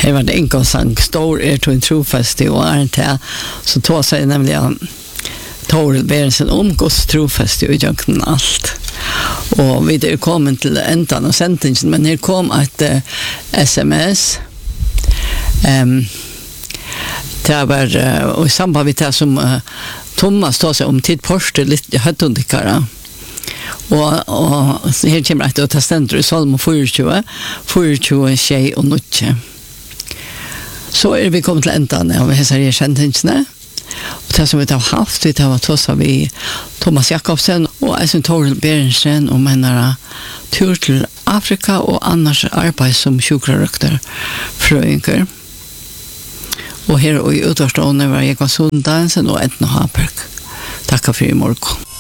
Här var det en sang stor till en trofast i år inte så tog sig nämligen Toril Berensen om Guds trofast i jorden allt. Och vi är kommit till ändan och sentingen men här kom ett SMS det var och i samband med det som Thomas tog sig om tid poste lite höttundikara. Och här kommer att ta ständer i Salmo 24 tjej och nutje. Så är vi kommit till ändan av dessa sentenserna. Och det som vi har haft, vi har tagit vi Thomas Jakobsen och Eisen Toril Berensen och menar tur till Afrika och annars arbete som sjukrarökter fröingar. Och här och i utvarstående var Ekva Sundansen och Edna Haberg. Tack för i morgon.